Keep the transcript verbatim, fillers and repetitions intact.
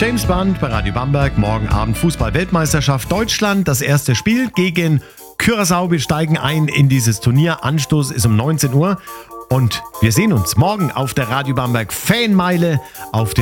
James Bond bei Radio Bamberg. Morgen Abend Fußball-Weltmeisterschaft Deutschland. Das erste Spiel gegen Curaçao. Wir steigen ein in dieses Turnier. Anstoß ist um neunzehn Uhr. Und wir sehen uns morgen auf der Radio Bamberg Fanmeile auf dem